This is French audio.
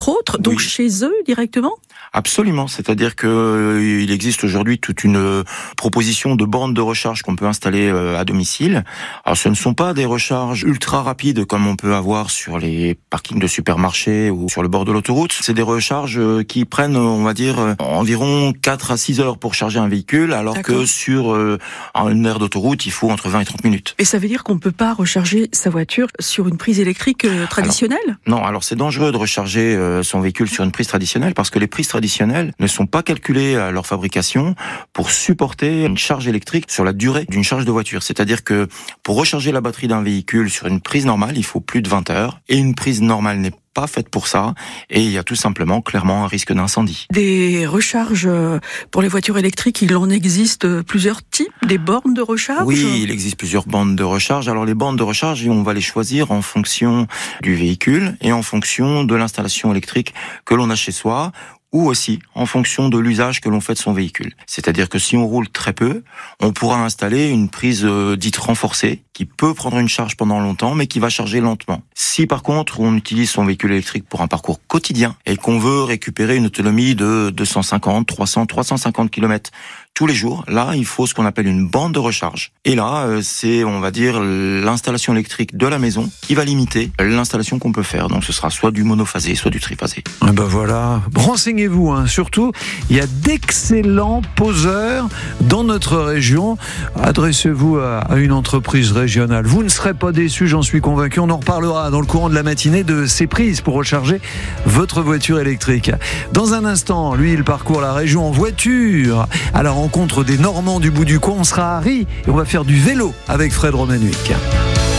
autres, donc Oui. chez eux directement ? Absolument, c'est-à-dire que il existe aujourd'hui toute une proposition de bornes de recharge qu'on peut installer à domicile. Alors ce ne sont pas des recharges ultra rapides comme on peut avoir sur les parkings de supermarchés ou sur le bord de l'autoroute. C'est des recharges qui prennent, on va dire, environ 4 à 6 heures pour charger un véhicule, alors D'accord. que sur une aire d'autoroute, il faut entre 20 et 30 minutes. Et ça veut dire qu'on ne peut pas recharger sa voiture sur une prise électrique traditionnelle ? Non, alors c'est dangereux de recharger son véhicule sur une prise traditionnelle parce que les prises traditionnelles ne sont pas calculées à leur fabrication pour supporter une charge électrique sur la durée d'une charge de voiture. C'est-à-dire que pour recharger la batterie d'un véhicule sur une prise normale, il faut plus de 20 heures et une prise normale n'est pas faite pour ça et il y a tout simplement clairement un risque d'incendie. Des recharges pour les voitures électriques, il en existe plusieurs types, des bornes de recharge ? Oui, il existe plusieurs bandes de recharge. Alors les bandes de recharge, on va les choisir en fonction du véhicule et en fonction de l'installation électrique que l'on a chez soi, ou aussi en fonction de l'usage que l'on fait de son véhicule. C'est-à-dire que si on roule très peu, on pourra installer une prise dite renforcée qui peut prendre une charge pendant longtemps mais qui va charger lentement. Si par contre on utilise son véhicule électrique pour un parcours quotidien et qu'on veut récupérer une autonomie de 250, 300, 350 km tous les jours, là il faut ce qu'on appelle une bande de recharge. Et là c'est, on va dire, l'installation électrique de la maison qui va limiter l'installation qu'on peut faire. Donc ce sera soit du monophasé, soit du triphasé. Ah ben voilà, renseignez-vous, surtout, il y a d'excellents poseurs dans notre région. Adressez-vous à une entreprise régionale. Vous ne serez pas déçus, j'en suis convaincu. On en reparlera dans le courant de la matinée de ces prises pour recharger votre voiture électrique. Dans un instant, lui, il parcourt la région en voiture à la rencontre des Normands du bout du coin. On sera à Ry et on va faire du vélo avec Fred Romanuik.